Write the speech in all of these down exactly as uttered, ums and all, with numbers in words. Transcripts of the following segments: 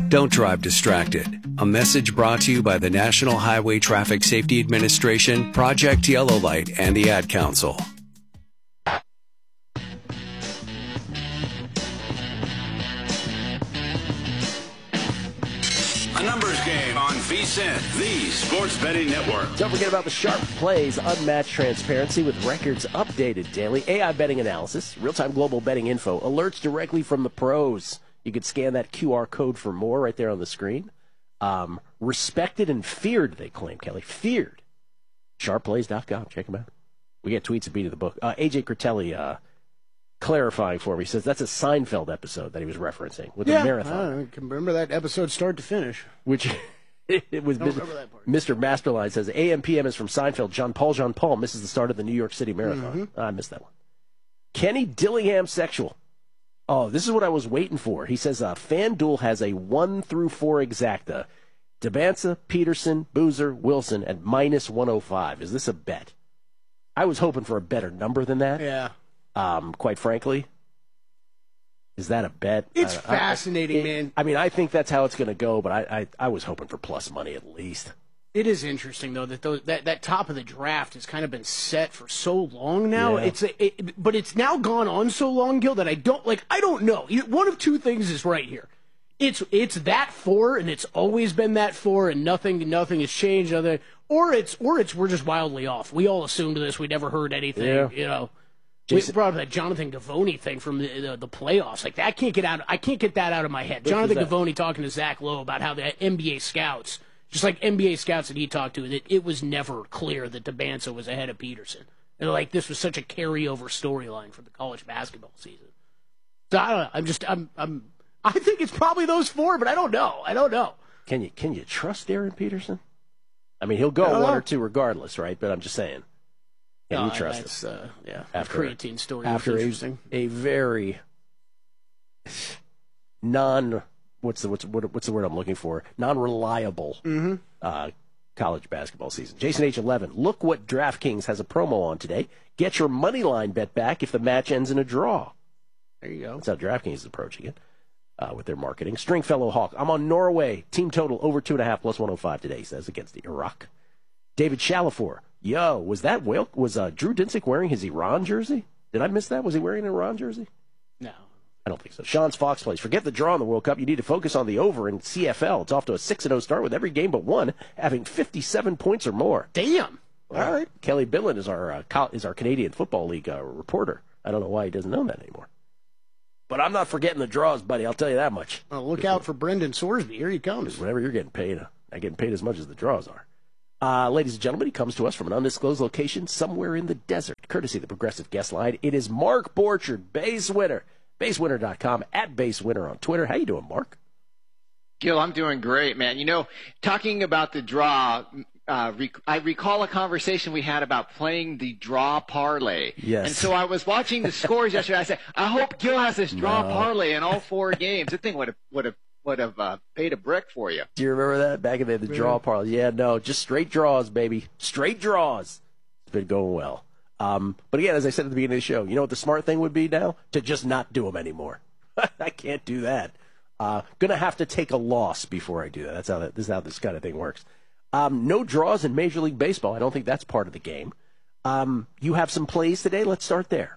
Don't drive distracted. A message brought to you by the National Highway Traffic Safety Administration, Project Yellow Light, and the Ad Council. A numbers game on V S I N, the sports betting network. Don't forget about the Sharp Plays, unmatched transparency with records updated daily, A I betting analysis, real-time global betting info, alerts directly from the pros. You could scan that Q R code for more right there on the screen. Um, respected and feared, they claim, Kelly. Feared. sharp plays dot com. Check them out. We get tweets at beat of the book. Uh, A J Critelli uh, clarifying for me. He says that's a Seinfeld episode that he was referencing with yeah, the marathon. I can remember that episode start to finish. Which it was Mister Masterline says A M P M is from Seinfeld. Jean Paul Jean Paul misses the start of the New York City Marathon. Mm-hmm. I missed that one. Kenny Dillingham sexual. Oh, this is what I was waiting for. He says uh, FanDuel has a one through four exacta. Debanza, Peterson, Boozer, Wilson at minus one oh five. Is this a bet? I was hoping for a better number than that. Yeah. Um, quite frankly. Is that a bet? It's I, fascinating, I, it, man. I mean, I think that's how it's going to go, but I, I, I was hoping for plus money at least. It is interesting, though, that those, that that top of the draft has kind of been set for so long now. Yeah. It's a, it, but it's now gone on so long, Gil, that I don't like. I don't know. One of two things is right here. It's it's that four, and it's always been that four, and nothing nothing has changed. Other, or it's or it's we're just wildly off. We all assumed this. We never heard anything. Yeah. You know. Jason, we brought up that Jonathan Givony thing from the, the, the playoffs. Like that can't get out. I can't get that out of my head. Which Jonathan Givony talking to Zach Lowe about how the N B A scouts. Just like N B A scouts that he talked to, that it was never clear that Debanza was ahead of Peterson. And like this was such a carryover storyline for the college basketball season. So I don't know. I'm just I'm I'm I think it's probably those four, but I don't know. I don't know. Can you can you trust Darren Peterson? I mean, he'll go one know. or two regardless, right? But I'm just saying. Can no, you trust that's, him? Uh, yeah, after, the creatine story after was a, interesting. a very non. What's the what's what, what's the word I'm looking for? Non-reliable mm-hmm. uh, college basketball season. Jason H eleven. Look what DraftKings has a promo on today. Get your money line bet back if the match ends in a draw. There you go. That's how DraftKings is approaching it uh, with their marketing. Stringfellow Hawk. I'm on Norway. Team total over two and a half plus one oh five today. He says against the Iraq. David Shalafor. Yo, was that Whale? Was uh, Drew Dinsick wearing his Iran jersey? Did I miss that? Was he wearing an Iran jersey? No. I don't think so. Sean's Fox plays. Forget the draw in the World Cup. You need to focus on the over in C F L. It's off to a six and oh start with every game but one having fifty-seven points or more. Damn. All right. Kelly Billin is our uh, co- is our Canadian Football League uh, reporter. I don't know why he doesn't know that anymore. But I'm not forgetting the draws, buddy. I'll tell you that much. Well, look out for Brendan Sorsby. Here he comes. Whenever you're getting paid, uh, not getting paid as much as the draws are. Uh, ladies and gentlemen, he comes to us from an undisclosed location somewhere in the desert, courtesy of the Progressive Guest Line. It is Mark Borchard, base winner. base winner dot com, at BaseWinner on Twitter. How you doing, Mark? Gil, I'm doing great, man. You know, talking about the draw, uh, rec- I recall a conversation we had about playing the draw parlay. Yes. And so I was watching the scores yesterday. I said, I hope Gil has this draw No. parlay in all four games. That thing would have would have would have uh, paid a brick for you. Do you remember that back in the, the draw parlay? Yeah, no, just straight draws, baby. Straight draws. It's been going well. Um, but again, as I said at the beginning of the show, you know what the smart thing would be now? To just not do them anymore. I can't do that. Uh, gonna have to take a loss before I do that. That's how that, this is how this kind of thing works. Um, no draws in Major League Baseball. I don't think that's part of the game. Um, you have some plays today. Let's start there.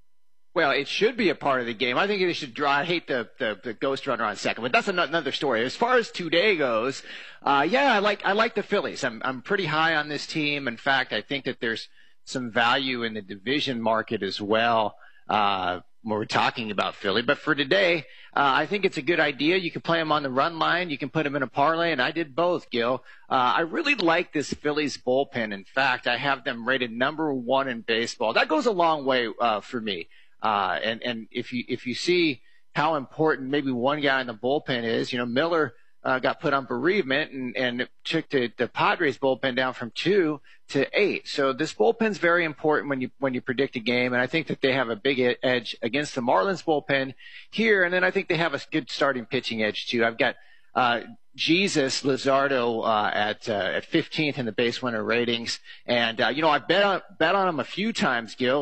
Well, it should be a part of the game. I think they should draw. I hate the, the, the ghost runner on second, but that's another story. As far as today goes, uh, yeah, I like I like the Phillies. I'm I'm pretty high on this team. In fact, I think that there's some value in the division market as well uh, when we're talking about Philly. But for today, uh, I think it's a good idea. You can play them on the run line. You can put them in a parlay, and I did both, Gil. Uh, I really like this Phillies bullpen. In fact, I have them rated number one in baseball. That goes a long way uh, for me. Uh, and, and if you if you see how important maybe one guy in the bullpen is, you know, Miller uh, got put on bereavement and, and took the, the Padres bullpen down from two to eight. So this bullpen's very important when you when you predict a game, and I think that they have a big edge against the Marlins bullpen here. And then I think they have a good starting pitching edge too. I've got uh, Jesus Luzardo uh, at uh, at fifteenth in the base winner ratings, and uh, you know I bet on bet on him a few times, Gil, and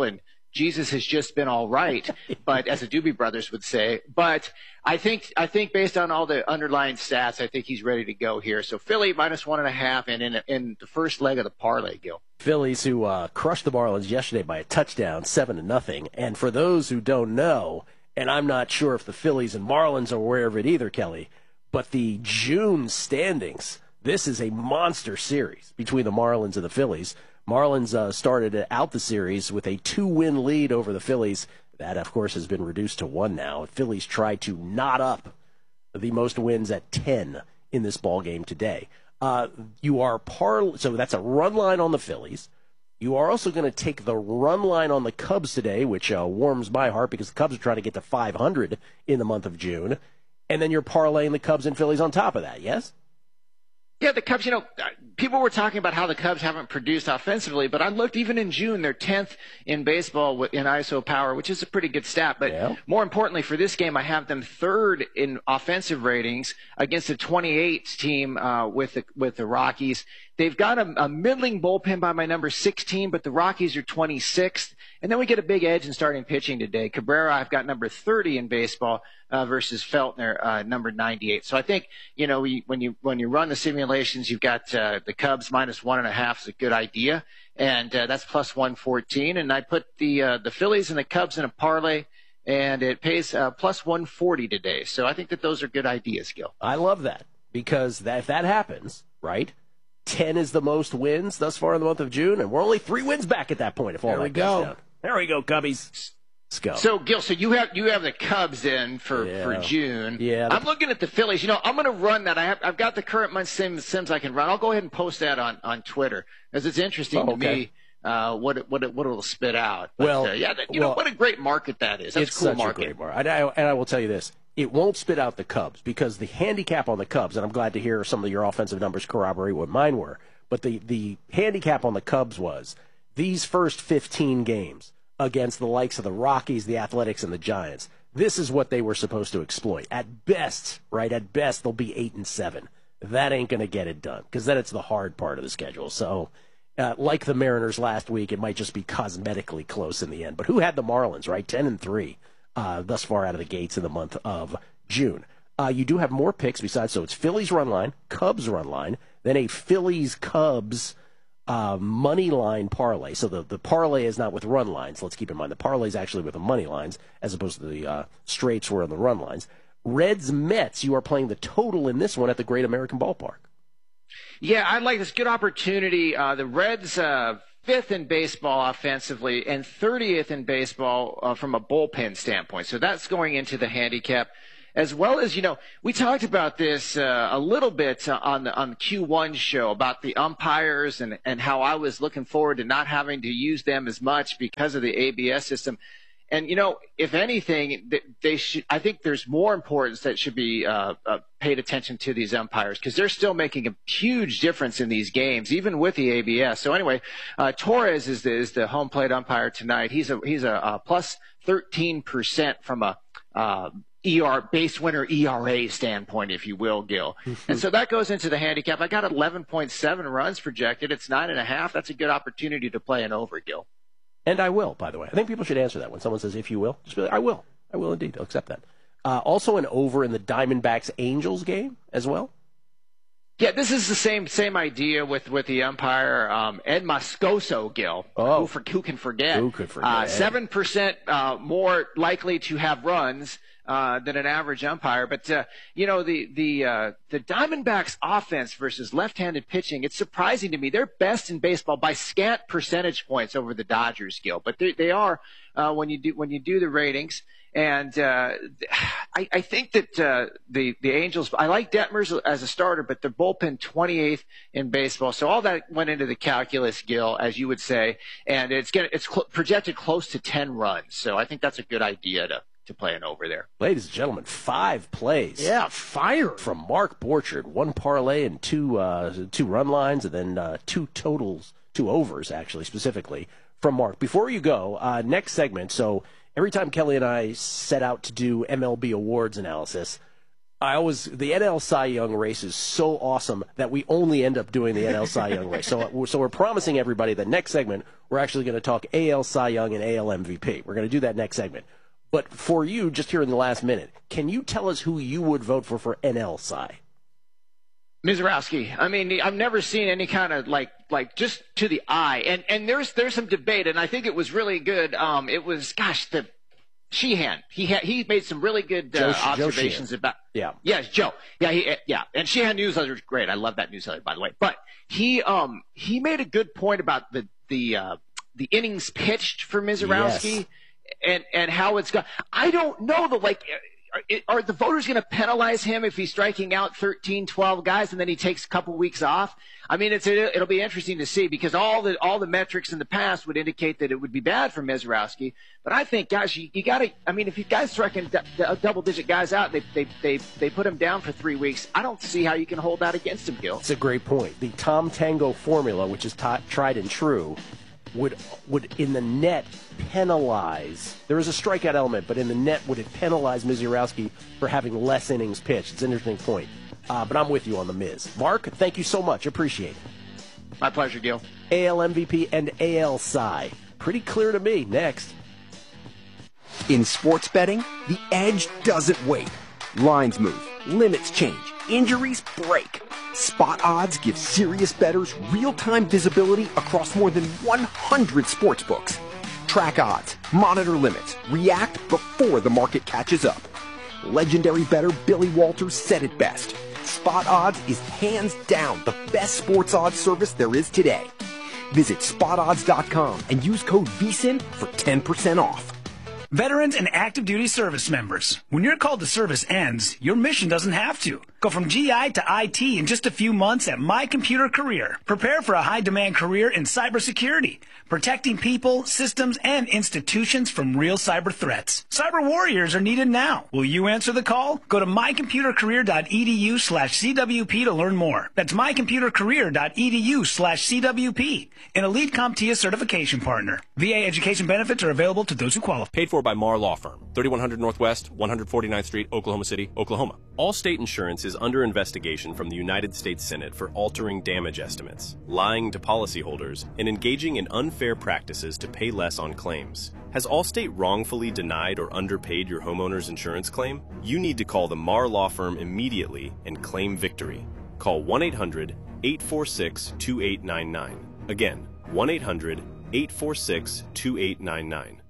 Jesus has just been all right, but as the Doobie Brothers would say. But I think I think based on all the underlying stats, I think he's ready to go here. So Philly minus one and a half, and in in the first leg of the parlay, Gil. Phillies who uh, crushed the Marlins yesterday by a touchdown, seven to nothing. And for those who don't know, and I'm not sure if the Phillies and Marlins are aware of it either, Kelly, but the June standings, this is a monster series between the Marlins and the Phillies. Marlins uh, started out the series with a two-win lead over the Phillies. That, of course, has been reduced to one now. Phillies try to knot up the most wins at ten in this ball game today. Uh, you are par- so that's a run line on the Phillies. You are also going to take the run line on the Cubs today, which uh, warms my heart because the Cubs are trying to get to five hundred in the month of June. And then you're parlaying the Cubs and Phillies on top of that, yes? Yeah, the Cubs, you know, people were talking about how the Cubs haven't produced offensively, but I looked even in June, they're tenth in baseball in I S O power, which is a pretty good stat. But yeah. More importantly for this game, I have them third in offensive ratings against a twenty-eight team uh, with the, with the Rockies. They've got a, a middling bullpen by my number sixteen, but the Rockies are twenty-sixth. And then we get a big edge in starting pitching today. Cabrera, I've got number thirty in baseball uh, versus Feltner, uh, number ninety-eight. So I think, you know, we, when you when you run the simulations, you've got uh, the Cubs minus one and a half is a good idea, and uh, that's plus one fourteen. And I put the uh, the Phillies and the Cubs in a parlay, and it pays uh, plus one forty today. So I think that those are good ideas, Gil. I love that because that, if that happens, right? ten is the most wins thus far in the month of June, and we're only three wins back at that point. If all there that we goes go. down. There we go, Cubbies. Let's go. So, Gil, so you have you have the Cubs in for, yeah. for June. Yeah. I'm looking at the Phillies. You know, I'm going to run that. I have I've got the current month sims, sims I can run. I'll go ahead and post that on, on Twitter because it's interesting oh, to okay. me uh, what it, what it, what it'll spit out. But, well, uh, yeah, that, you well, know what a great market that is. That's it's a cool such market. a great market. And I, and I will tell you this. It won't spit out the Cubs because the handicap on the Cubs, and I'm glad to hear some of your offensive numbers corroborate what mine were, but the, the handicap on the Cubs was these first fifteen games against the likes of the Rockies, the Athletics, and the Giants. This is what they were supposed to exploit. At best, right, at best, they'll be eight and seven. That ain't going to get it done because then it's the hard part of the schedule. So, uh, like the Mariners last week, it might just be cosmetically close in the end. But who had the Marlins, right, ten and three uh, thus far out of the gates in the month of June? Uh, you do have more picks besides, so it's Phillies run line, Cubs run line, then a Phillies-Cubs Uh, money line parlay. So the, the parlay is not with run lines. Let's keep in mind the parlay is actually with the money lines as opposed to the uh, straights were on the run lines. Reds Mets, you are playing the total in this one at the Great American Ballpark. Yeah, I like this. Good opportunity. Uh, the Reds, uh, fifth in baseball offensively and thirtieth in baseball uh, from a bullpen standpoint. So that's going into the handicap. As well as, you know, we talked about this uh, a little bit uh, on the on the Q one show about the umpires and, and how I was looking forward to not having to use them as much because of the A B S system. And, you know, if anything, they should. I think there's more importance that should be uh, uh, paid attention to these umpires because they're still making a huge difference in these games, even with the A B S. So anyway, uh, Torres is the, is the home plate umpire tonight. He's a he's a, a plus thirteen percent from a uh, E R base winner E R A standpoint, if you will, Gil. And so that goes into the handicap. I got eleven point seven runs projected. It's nine and a half. That's a good opportunity to play an over, Gil. And I will, by the way. I think people should answer that when someone says, if you will. Just be like, I will. I will indeed. I'll accept that. Uh, also an over in the Diamondbacks-Angels game as well. Yeah, this is the same same idea with, with the umpire, um, Ed Moscoso, Gil. Oh. Who, for, who can forget? Who could forget? Uh, seven percent uh, more likely to have runs Uh, than an average umpire. But, uh, you know, the the uh, the Diamondbacks offense versus left-handed pitching, it's surprising to me. They're best in baseball by scant percentage points over the Dodgers, Gil. But they, they are uh, when you do when you do the ratings. And uh, I, I think that uh, the the Angels, I like Detmers as a starter, but the bullpen twenty-eighth in baseball. So all that went into the calculus, Gil, as you would say. And it's getting, it's cl- projected close to ten runs. So I think that's a good idea to to play an over there. Ladies and gentlemen, five plays. Yeah, fire. From Mark Borchard. One parlay and two uh, two run lines, and then uh, two totals, two overs, actually, specifically, from Mark. Before you go, uh, next segment. So every time Kelly and I set out to do M L B awards analysis, I always the N L Cy Young race is so awesome that we only end up doing the N L Cy Young race. So, so we're promising everybody that next segment we're actually going to talk A L Cy Young and A L M V P. We're going to do that next segment. But for you, just here in the last minute, can you tell us who you would vote for for N L Cy? Mizorowski. I mean, I've never seen any kind of like, like just to the eye. And and there's there's some debate, and I think it was really good. Um, it was gosh the. Sheehan, he had, he made some really good uh, Joe, observations Joe about. Yeah. Yes, Joe. Yeah, he, yeah, and Sheehan newsletter is great. I love that newsletter, by the way. But he um he made a good point about the the uh, the innings pitched for Mizorowski, Yes. and and how it's gone. I don't know the like. Are, are the voters going to penalize him if he's striking out thirteen, twelve guys and then he takes a couple weeks off? I mean, it's it'll be interesting to see because all the all the metrics in the past would indicate that it would be bad for Mizorowski. But I think, guys, you, you got to. I mean, if you guys striking d- d- double-digit guys out, they they they they put him down for three weeks. I don't see how you can hold that against him, Gil. It's a great point. The Tom Tango formula, which is t- tried and true, would would in the net penalize. There is a strikeout element, but in the net, would it penalize Mizorowski for having less innings pitched? It's an interesting point. Uh, but I'm with you on the Miz. Mark, thank you so much. Appreciate it. My pleasure, Gil. A L M V P and A L Cy. Pretty clear to me. Next. In sports betting, the edge doesn't wait. Lines move, limits change, injuries break. Spot Odds gives serious bettors real-time visibility across more than one hundred sports books. Track odds, monitor limits, react before the market catches up. Legendary bettor Billy Walters said it best. Spot Odds is hands down the best sports odds service there is today. Visit spot odds dot com and use code V S I N for ten percent off. Veterans and active duty service members, when your call to service ends, your mission doesn't have to. Go from G I to I T in just a few months at My Computer Career. Prepare for a high-demand career in cybersecurity, protecting people, systems, and institutions from real cyber threats. Cyber warriors are needed now. Will you answer the call? Go to my computer career dot e d u slash C W P to learn more. That's my computer career dot e d u slash C W P, an Elite CompTIA certification partner. V A education benefits are available to those who qualify. Paid for by Marr Law Firm, thirty-one hundred Northwest, one forty-ninth Street, Oklahoma City, Oklahoma. Allstate Insurance is under investigation from the United States Senate for altering damage estimates, lying to policyholders, and engaging in unfair practices to pay less on claims. Has Allstate wrongfully denied or underpaid your homeowner's insurance claim? You need to call the Marr Law Firm immediately and claim victory. Call one eight hundred, eight four six, two eight nine nine. Again, one eight hundred, eight four six, two eight nine nine.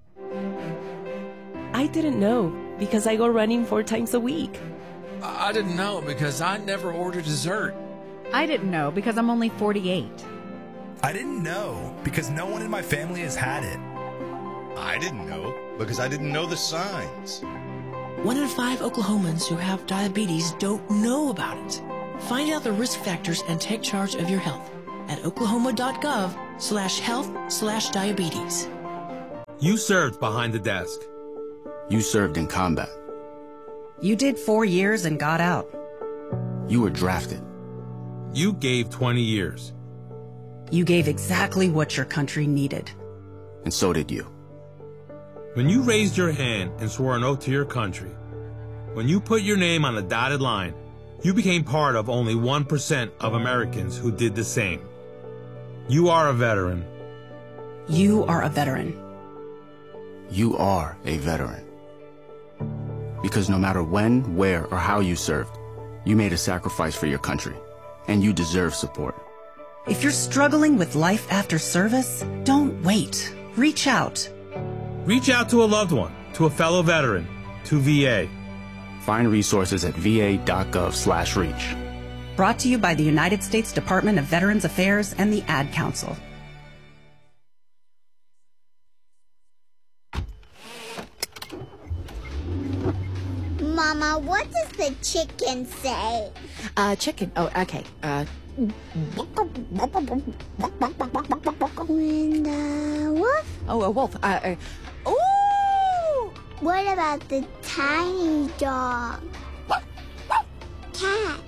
I didn't know because I go running four times a week. I didn't know because I never order dessert. I didn't know because I'm only forty-eight. I didn't know because no one in my family has had it. I didn't know because I didn't know the signs. One in five Oklahomans who have diabetes don't know about it. Find out the risk factors and take charge of your health at oklahoma.gov slash health slash diabetes. You served behind the desk. You served in combat. You did four years and got out. You were drafted. You gave twenty years. You gave exactly what your country needed. And so did you. When you raised your hand and swore an oath to your country, when you put your name on a dotted line, you became part of only one percent of Americans who did the same. You are a veteran. You are a veteran. You are a veteran. Because no matter when, where, or how you served, you made a sacrifice for your country, and you deserve support. If you're struggling with life after service, don't wait. Reach out. Reach out to a loved one, to a fellow veteran, to V A. Find resources at v a dot gov slash reach. Brought to you by the United States Department of Veterans Affairs and the Ad Council. Mama, what does the chicken say? Uh, chicken. Oh, okay. Uh. When the wolf? Oh, a wolf. Uh. uh ooh! What about the tiny dog? Cat?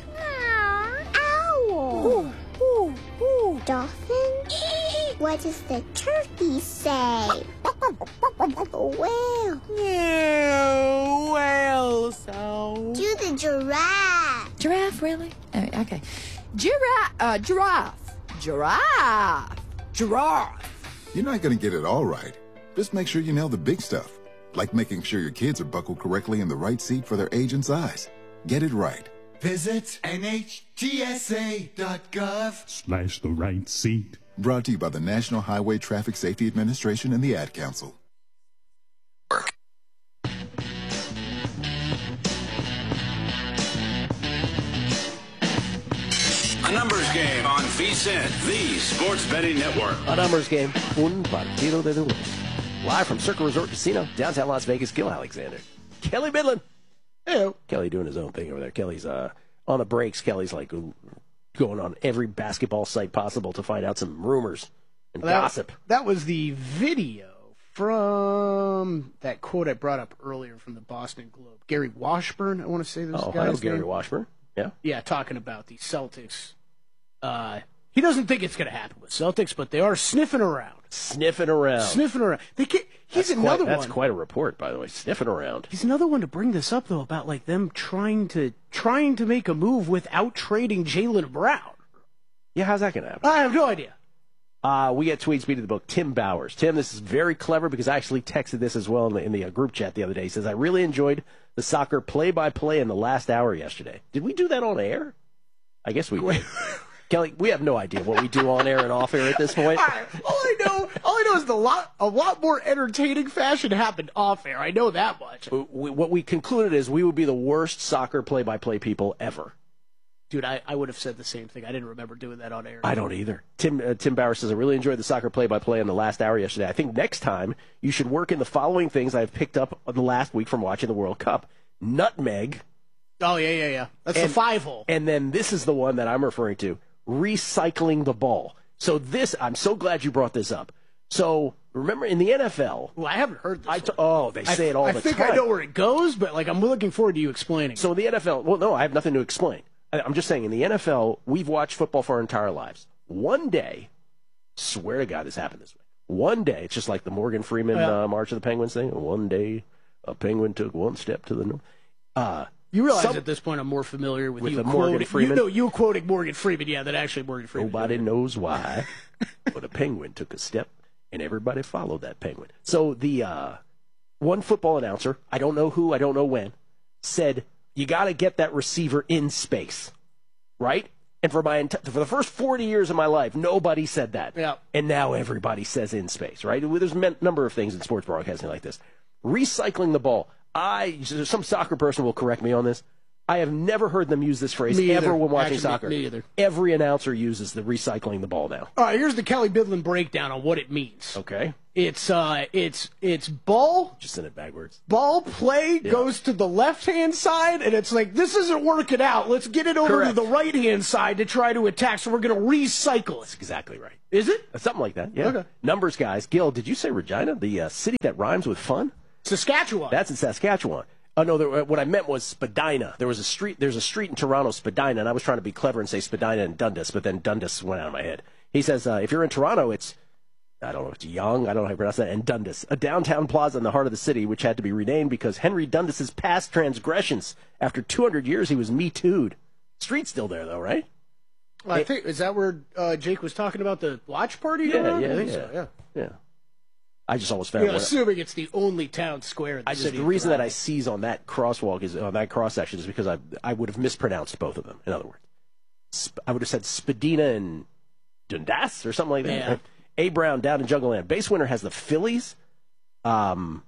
Owl? Ooh, ooh, ooh. Dolphin? What does the turkey say? A whale? Yeah, whale sound. Do the giraffe. Giraffe, really? Oh, okay. Giraffe. Uh, giraffe. Giraffe. Giraffe. You're not going to get it all right. Just make sure you nail the big stuff, like making sure your kids are buckled correctly in the right seat for their age and size. Get it right. Visit N H T S A dot gov slash the right seat. Brought to you by the National Highway Traffic Safety Administration and the Ad Council. A numbers game on V S I N, the sports betting network. A numbers game. Un partido de números. Live from Circle Resort Casino, downtown Las Vegas. Gil Alexander. Kelly Midland. Hey, Kelly doing his own thing over there. Kelly's uh, on the breaks. Kelly's like going on every basketball site possible to find out some rumors and Well, that- gossip. That was the video from that quote I brought up earlier from the Boston Globe. Gary Washburn, I want to say this Oh, guy's I know Gary name. Washburn. Yeah. Yeah, talking about the Celtics. Uh, he doesn't think it's going to happen with Celtics, but they are sniffing around. Sniffing around. Sniffing around. They get, he's That's another quite, one. That's quite a report, by the way. Sniffing around. He's another one to bring this up, though, about like them trying to trying to make a move without trading Jaylen Brown. Yeah, how's that going to happen? I have no idea. Uh, we get tweet speed of the book. Tim Bowers. Tim, this is very clever because I actually texted this as well in the, in the uh, group chat the other day. He says, I really enjoyed the soccer play-by-play in the last hour yesterday. Did we do that on air? I guess we did. Kelly, we have no idea what we do on air and off air at this point. all I know, all I know is the lot, a lot more entertaining fashion happened off air. I know that much. We, what we concluded is we would be the worst soccer play-by-play people ever. Dude, I, I would have said the same thing. I didn't remember doing that on air. I don't either. Tim uh, Tim Bauer says, I really enjoyed the soccer play-by-play in the last hour yesterday. I think next time you should work in the following things I've picked up the last week from watching the World Cup. Nutmeg. Oh, yeah, yeah, yeah. That's and, the five-hole. And then this is the one that I'm referring to, recycling the ball. So this, I'm so glad you brought this up. So remember in the N F L. Well, I haven't heard this. I t- oh, they say I, it all I the think time. I know where it goes, but like I'm looking forward to you explaining. So in the N F L, well, no, I have nothing to explain. I'm just saying, in the N F L, we've watched football for our entire lives. One day, swear to God, this happened this way. One day, it's just like the Morgan Freeman Yeah. uh, March of the Penguins thing. One day, a penguin took one step to the north. Uh, You realize some- at this point I'm more familiar with, With you the Morgan quoting, Freeman? You know, you quoting Morgan Freeman, yeah, than actually Morgan Freeman. Nobody knows why, but a penguin took a step, and everybody followed that penguin. So the uh, one football announcer, I don't know who, I don't know when, said, you got to get that receiver in space, right? And for my ent- for the first forty years of my life, nobody said that. Yeah. And now everybody says in space, right? There's a number of things in sports broadcasting like this. Recycling the ball. I some soccer person will correct me on this. I have never heard them use this phrase Me ever either. when watching Actually, soccer. me either. Every announcer uses the recycling the ball now. All right, here's the Kelly Bidlin breakdown on what it means. Okay. It's uh, it's it's ball. Just send it backwards. Ball play Yeah. goes to the left hand side, and it's like this isn't working out. Let's get it over Correct. to the right hand side to try to attack. So we're going to recycle it. Exactly right. Is it Something like that. Yeah. Okay. Numbers, guys. Gil, did you say Regina, the uh, city that rhymes with fun? Saskatchewan? That's in Saskatchewan. Oh no, there, what I meant was Spadina. There was a street. There's a street in Toronto, Spadina, and I was trying to be clever and say Spadina and Dundas, but then Dundas went out of my head. He says uh, if you're in Toronto, it's I don't know, it's Young, I don't know how to pronounce that, and Dundas, a downtown plaza in the heart of the city, which had to be renamed because Henry Dundas's past transgressions. After two hundred years, he was Me Too'd. Street's still there, though, right? Well, I think is that where uh, Jake was talking about the watch party? Yeah, going on? yeah, I think yeah. so, yeah. Yeah. I just always found Yeah, one- assuming it's the only town square in the I just city. the of reason that I Toronto. seize on that crosswalk is on that cross section is because I I would have mispronounced both of them. In other words, Sp- I would have said Spadina and Dundas or something like that. Yeah. A Brown down in Jungle Land. Base winner has the Phillies. Um,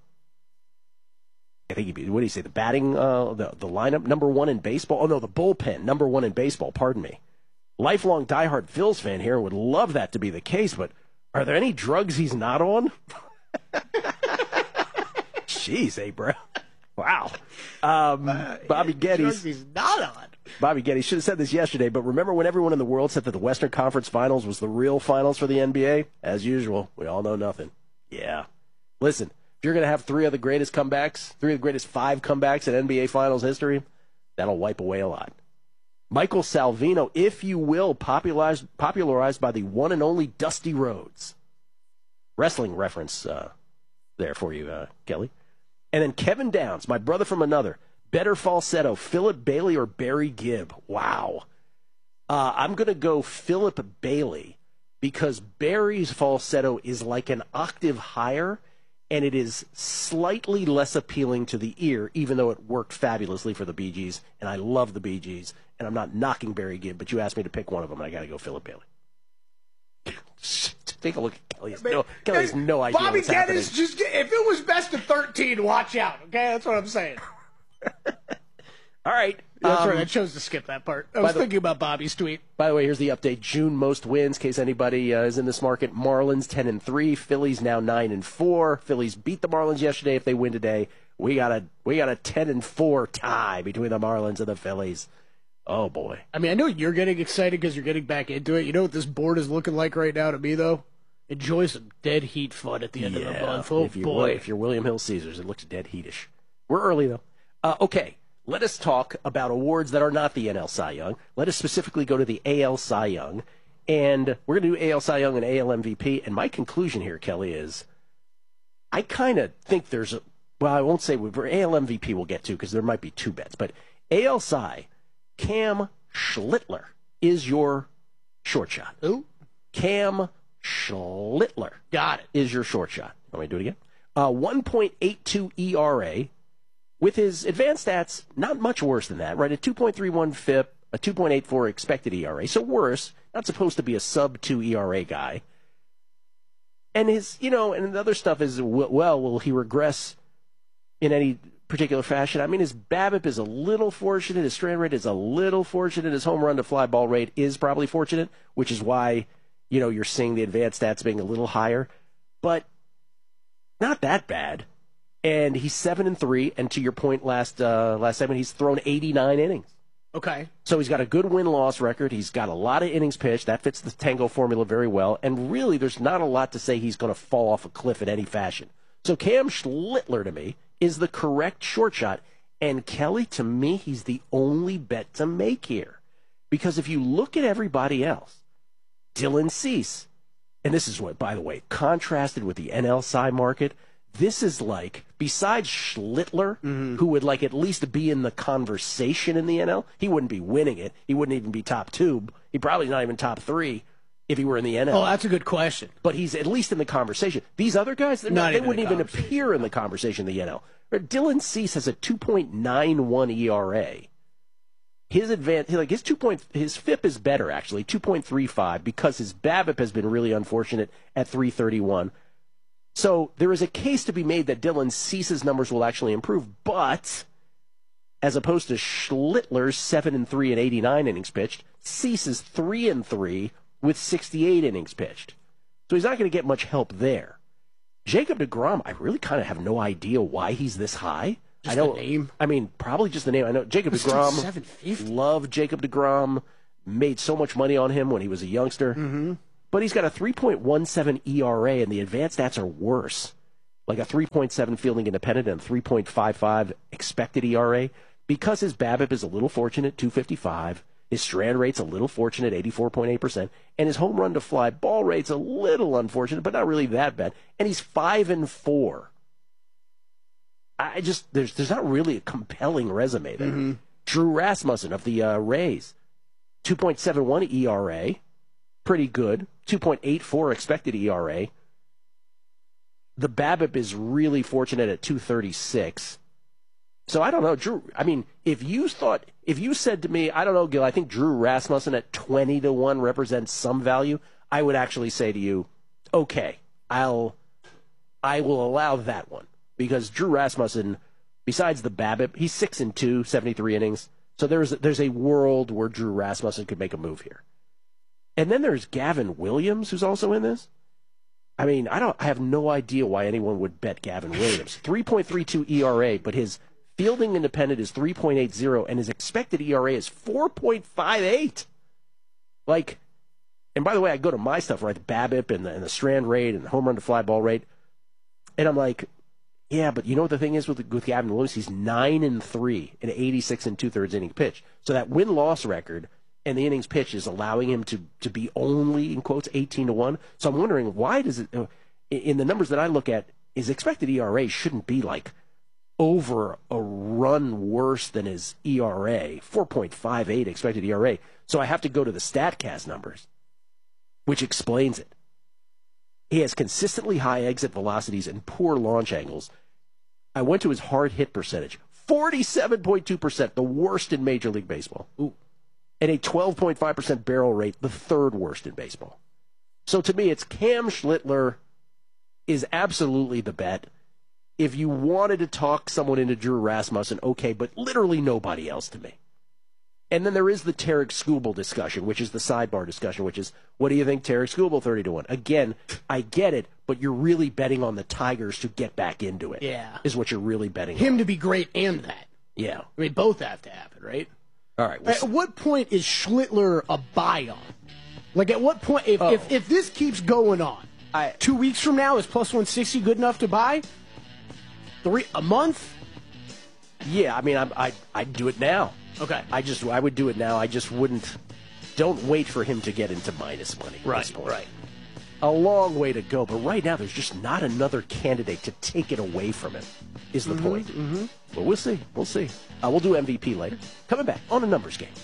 I think he'd be, what do you say? The batting, uh, the the lineup number one in baseball. Oh no, the bullpen number one in baseball. Pardon me. Lifelong diehard Phils fan here would love that to be the case, but are there any drugs he's not on? Jeez, A Brown. Wow. Um, Bobby Geddes. He's not on. Bobby Geddes should have said this yesterday, but remember when everyone in the world said that the Western Conference Finals was the real finals for the N B A? As usual, we all know nothing. Yeah. Listen, if you're going to have three of the greatest comebacks, three of the greatest five comebacks in N B A Finals history, that'll wipe away a lot. Michael Salvino, if you will, popularized, popularized by the one and only Dusty Rhodes. Wrestling reference uh, there for you, uh, Kelly. And then Kevin Downs, my brother from another, Better falsetto, Philip Bailey or Barry Gibb? Wow. Uh, I'm going to go Philip Bailey because Barry's falsetto is like an octave higher, and it is slightly less appealing to the ear, even though it worked fabulously for the Bee Gees, and I love the Bee Gees, and I'm not knocking Barry Gibb, but you asked me to pick one of them, and I got to go Philip Bailey. Take a look at Kelly. Has no, Kelly has no idea Bobby what's Kent happening. is just, if it was best of thirteen, watch out, okay? That's what I'm saying. All right. That's um, right. I chose to skip that part. I was the, thinking about Bobby's tweet. By the way, here's the update. June most wins, in case anybody uh, is in this market. Marlins ten and three. Phillies now nine and four. Phillies beat the Marlins yesterday. If they win today, we got a we got a ten and four tie between the Marlins and the Phillies. Oh boy. I mean, I know you're getting excited because you're getting back into it. You know what this board is looking like right now to me, though? Enjoy some dead heat fun at the end yeah, of the month. Oh if you, boy. If you're William Hill Caesars, it looks dead heatish. We're early though. Uh, okay. Let us talk about awards that are not the N L Cy Young. Let us specifically go to the A L Cy Young. And we're going to do A L Cy Young and A L M V P. And my conclusion here, Kelly, is I kind of think there's a, well, I won't say for A L M V P we'll get to because there might be two bets. But A L Cy, Cam Schlittler is your short shot. Who? Cam Schlittler. Got it. Is your short shot. Let me do it again. Uh, one point eight two E R A. With his advanced stats, not much worse than that, right? A two point three one F I P, a two point eight four expected E R A. So worse, not supposed to be a sub two E R A guy. And his, you know, and the other stuff is, well, will he regress in any particular fashion? I mean, his BABIP is a little fortunate. His strand rate is a little fortunate. His home run to fly ball rate is probably fortunate, which is why, you know, you're seeing the advanced stats being a little higher. But not that bad. And he's seven and three, and to your point last uh, last segment, he's thrown eighty-nine innings. Okay. So he's got a good win-loss record. He's got a lot of innings pitched. That fits the Tango formula very well. And really, there's not a lot to say he's going to fall off a cliff in any fashion. So Cam Schlittler, to me, is the correct short shot. And Kelly, to me, he's the only bet to make here. Because if you look at everybody else, Dylan Cease, and this is what, by the way, contrasted with the N L Cy market, this is like, besides Schlittler, mm-hmm. who would like at least be in the conversation in the N L, he wouldn't be winning it. He wouldn't even be top two. He probably not even top three if he were in the N L. Oh, that's a good question. But he's at least in the conversation. These other guys, not, not they even wouldn't even appear in the conversation in the N L. Dylan Cease has a two point nine one E R A. His advance, like his two point, his F I P is better actually, two point three five, because his BABIP has been really unfortunate at three thirty-one. So there is a case to be made that Dylan Cease's numbers will actually improve, but as opposed to Schlittler's seven and three and eighty-nine innings pitched, Cease is three and three with sixty-eight innings pitched. So he's not going to get much help there. Jacob deGrom, I really kind of have no idea why he's this high. Just I know, the name? I mean, probably just the name. I know Jacob deGrom. Love Jacob deGrom. Made so much money on him when he was a youngster. Mm-hmm. But he's got a three point one seven E R A, and the advanced stats are worse. Like a three point seven fielding independent and three point five five expected E R A. Because his BABIP is a little fortunate, two fifty-five. His strand rate's a little fortunate, eighty-four point eight percent. And his home run to fly ball rate's a little unfortunate, but not really that bad. And he's five and four. I just, there's there's not really a compelling resume there. Mm-hmm. Drew Rasmussen of the uh, Rays, two point seven one E R A. Pretty good. two point eight four expected E R A. The BABIP is really fortunate at two thirty-six. So I don't know, Drew. I mean, if you thought, if you said to me, I don't know, Gil, I think Drew Rasmussen at twenty to one represents some value, I would actually say to you, okay, I'll, I will allow that one. Because Drew Rasmussen, besides the BABIP, he's six and two, seventy-three innings. So there's there's a world where Drew Rasmussen could make a move here. And then there's Gavin Williams, who's also in this. I mean, I don't. I have no idea why anyone would bet Gavin Williams. three point three two E R A, but his fielding independent is three point eight zero, and his expected E R A is four point five eight. Like, and by the way, I go to my stuff, right? The BABIP and the, and the strand rate and the home run to fly ball rate. And I'm like, yeah, but you know what the thing is with, with Gavin Williams? He's nine and three in eighty-six and two-thirds inning pitch. So that win-loss record and the innings pitch is allowing him to, to be only, in quotes, eighteen to one. So I'm wondering, why does it, in the numbers that I look at, his expected E R A shouldn't be like over a run worse than his E R A, four point five eight expected E R A. So I have to go to the StatCast numbers, which explains it. He has consistently high exit velocities and poor launch angles. I went to his hard hit percentage, forty-seven point two percent, the worst in Major League Baseball. Ooh. And a twelve point five percent barrel rate, the third worst in baseball. So to me, it's Cam Schlittler is absolutely the bet. If you wanted to talk someone into Drew Rasmussen, okay, but literally nobody else to me. And then there is the Tarek Skubal discussion, which is the sidebar discussion, which is, what do you think, Tarek Skubal, thirty to one? Again, I get it, but you're really betting on the Tigers to get back into it. Yeah. Is what you're really betting Him on. to be great and that. Yeah. I mean, both have to happen, right? All right. We'll at what point is Schlittler a buy on? Like, at what point, if, oh. if, if this keeps going on, I, two weeks from now, is plus one sixty good enough to buy? Three, a month? Yeah, I mean, I, I, I'd do it now. Okay. I just, I would do it now. I just wouldn't, don't wait for him to get into minus money at Right, this point. right. A long way to go, but right now there's just not another candidate to take it away from him, is the Mhm, point. mhm. But we'll see, we'll see. Uh, we'll do M V P later. Coming back on a numbers game.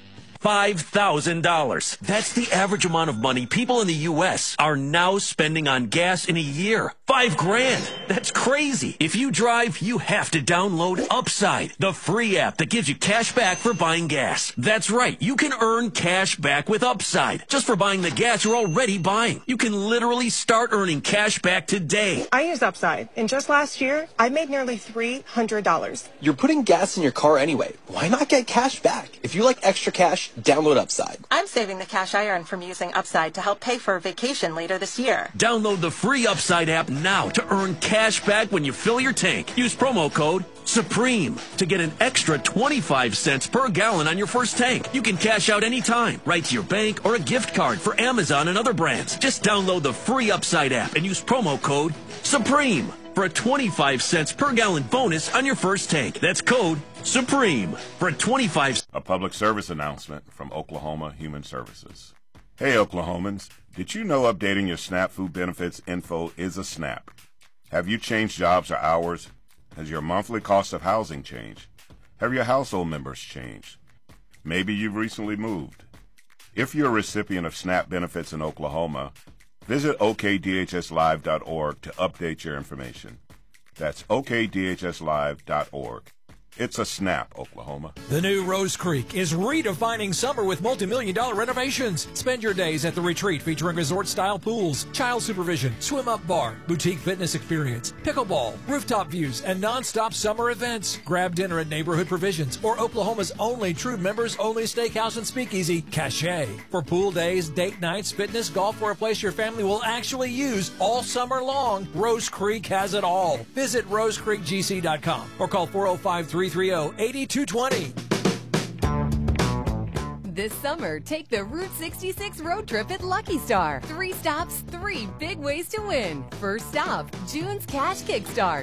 five thousand dollars. That's the average amount of money people in the U S are now spending on gas in a year. Five grand. That's crazy. If you drive, you have to download Upside, the free app that gives you cash back for buying gas. That's right. You can earn cash back with Upside just for buying the gas you're already buying. You can literally start earning cash back today. I use Upside, and just last year, I made nearly three hundred dollars. You're putting gas in your car anyway. Why not get cash back? If you like extra cash, download Upside. I'm saving the cash I earn from using Upside to help pay for a vacation later this year. Download the free Upside app now to earn cash back when you fill your tank. Use promo code SUPREME to get an extra twenty-five cents per gallon on your first tank. You can cash out anytime, right to your bank or a gift card for Amazon and other brands. Just download the free Upside app and use promo code SUPREME for a twenty-five cents per gallon bonus on your first tank. That's code SUPREME for a twenty-five cents. A public service announcement from Oklahoma Human Services. Hey, Oklahomans, did you know updating your SNAP food benefits info is a snap? Have you changed jobs or hours? Has your monthly cost of housing changed? Have your household members changed? Maybe you've recently moved. If you're a recipient of SNAP benefits in Oklahoma, visit O K D H S live dot org to update your information. That's O K D H S live dot org. It's a snap, Oklahoma. The new Rose Creek is redefining summer with multi-million dollar renovations. Spend your days at the retreat featuring resort-style pools, child supervision, swim-up bar, boutique fitness experience, pickleball, rooftop views, and non-stop summer events. Grab dinner at Neighborhood Provisions or Oklahoma's only true members-only steakhouse and speakeasy, Cache. For pool days, date nights, fitness, golf, or a place your family will actually use all summer long, Rose Creek has it all. Visit rose creek g c dot com or call four oh five, three three oh, eight two two oh. This summer, take the Route sixty-six road trip at Lucky Star. Three stops, three big ways to win. First stop, June's Cash Kickstart.